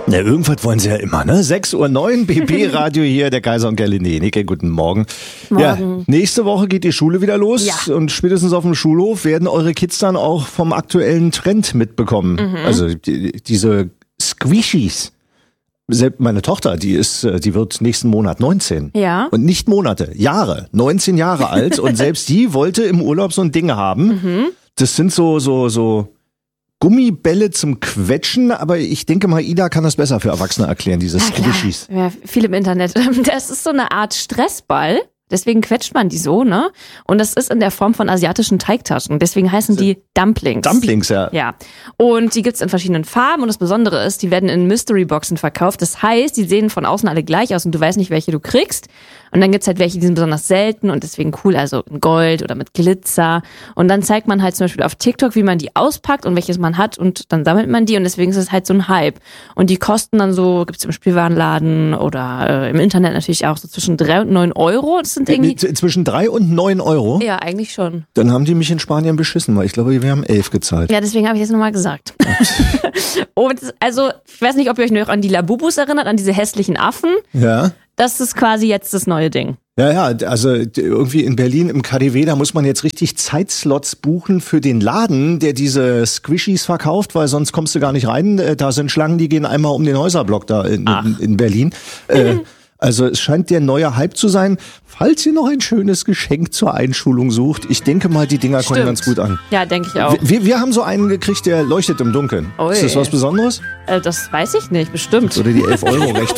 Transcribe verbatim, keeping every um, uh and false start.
Na, irgendwas wollen sie ja immer, ne? sechs Uhr neun, B B-Radio hier, der Kaiser und Gerlinenike, guten Morgen. Morgen. Ja, nächste Woche geht die Schule wieder los Ja. und spätestens auf dem Schulhof werden eure Kids dann auch vom aktuellen Trend mitbekommen. Mhm. Also die, diese Squishies. Selbst meine Tochter, die ist, die wird nächsten Monat neunzehn. Ja. Und nicht Monate, Jahre, neunzehn Jahre alt und selbst die wollte im Urlaub so ein Ding haben. Mhm. Das sind so, so, so Gummibälle zum Quetschen, aber ich denke mal, Ida kann das besser für Erwachsene erklären, diese Squishies. Ja, viel im Internet. Das ist so eine Art Stressball. Deswegen quetscht man die so, ne? Und das ist in der Form von asiatischen Teigtaschen. Deswegen heißen die Dumplings. Dumplings, ja. Ja. Und die gibt's in verschiedenen Farben. Und das Besondere ist, die werden in Mystery-Boxen verkauft. Das heißt, die sehen von außen alle gleich aus und du weißt nicht, welche du kriegst. Und dann gibt's halt welche, die sind besonders selten und deswegen cool, also in Gold oder mit Glitzer. Und dann zeigt man halt zum Beispiel auf TikTok, wie man die auspackt und welches man hat und dann sammelt man die und deswegen ist es halt so ein Hype. Und die kosten dann so, gibt's im Spielwarenladen oder äh, im Internet natürlich auch so zwischen drei und neun Euro. Das sind irgendwie... Z- Zwischen drei und neun Euro? Ja, eigentlich schon. Dann haben die mich in Spanien beschissen, weil ich glaube, wir haben elf gezahlt. Ja, deswegen habe ich das nochmal gesagt. Und also, ich weiß nicht, ob ihr euch noch an die Labubus erinnert, an diese hässlichen Affen. Ja. Das ist quasi jetzt das neue Ding. Ja, ja, also irgendwie in Berlin im K D W, da muss man jetzt richtig Zeitslots buchen für den Laden, der diese Squishies verkauft, weil sonst kommst du gar nicht rein. Da sind Schlangen, die gehen einmal um den Häuserblock da in, in, in Berlin. Äh, also es scheint der neue Hype zu sein. Falls ihr noch ein schönes Geschenk zur Einschulung sucht, ich denke mal, die Dinger kommen Stimmt. ganz gut an. Ja, denke ich auch. Wir, wir haben so einen gekriegt, der leuchtet im Dunkeln. Ui. Ist das was Besonderes? Äh, das weiß ich nicht, bestimmt. Oder die elf Euro recht